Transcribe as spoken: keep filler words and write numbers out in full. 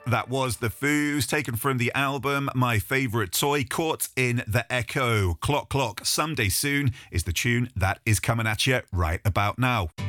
That was The Foos, taken from the album My Favourite Toy, Caught in the Echo. Clock Clock, Someday Soon is the tune that is coming at you right about now.